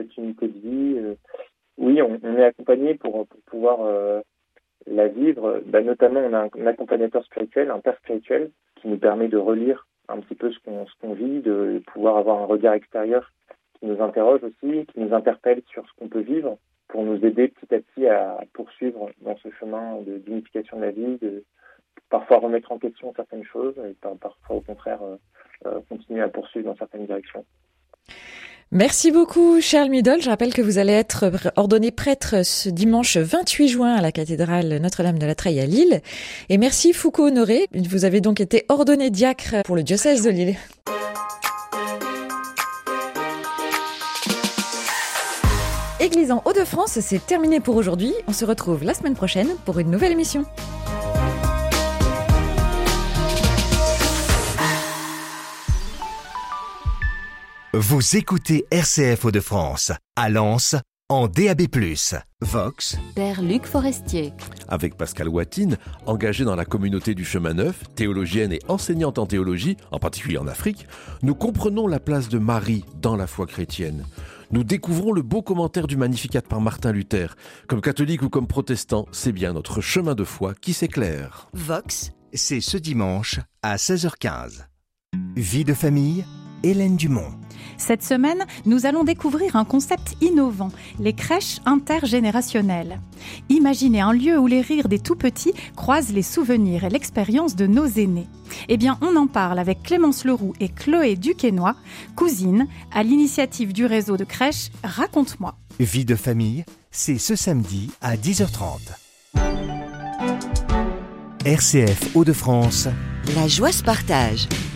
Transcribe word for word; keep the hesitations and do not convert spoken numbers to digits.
cette unité de vie. Euh, oui, on, on est accompagné pour, pour pouvoir euh, la vivre. Bah, notamment, on a un, un accompagnateur spirituel, un père spirituel, qui nous permet de relire un petit peu ce qu'on, ce qu'on vit, de pouvoir avoir un regard extérieur qui nous interroge aussi, qui nous interpelle sur ce qu'on peut vivre, pour nous aider petit à petit à poursuivre dans ce chemin de, d'unification de la vie, de parfois remettre en question certaines choses et parfois au contraire euh, euh, continuer à poursuivre dans certaines directions. Merci beaucoup Charles Midol. Je rappelle que vous allez être ordonné prêtre ce dimanche vingt-huit juin à la cathédrale Notre-Dame de la Treille à Lille. Et merci Foucault Honoré. Vous avez donc été ordonné diacre pour le diocèse de Lille. Église en Hauts-de-France, c'est terminé pour aujourd'hui. On se retrouve la semaine prochaine pour une nouvelle émission. Vous écoutez R C F Hauts-de-France, à Lens, en D A B plus. Vox. Père Luc Forestier. Avec Pascal Watine, engagée dans la communauté du Chemin Neuf, théologienne et enseignante en théologie, en particulier en Afrique, nous comprenons la place de Marie dans la foi chrétienne. Nous découvrons le beau commentaire du Magnificat par Martin Luther. Comme catholique ou comme protestant, c'est bien notre chemin de foi qui s'éclaire. Vox, c'est ce dimanche à seize heures quinze. Vie de famille, Hélène Dumont. Cette semaine, nous allons découvrir un concept innovant, les crèches intergénérationnelles. Imaginez un lieu où les rires des tout-petits croisent les souvenirs et l'expérience de nos aînés. Eh bien, on en parle avec Clémence Leroux et Chloé Duquesnoy, cousines, à l'initiative du réseau de crèches Raconte-moi. Vie de famille, c'est ce samedi à dix heures trente. R C F Hauts-de-France. La joie se partage.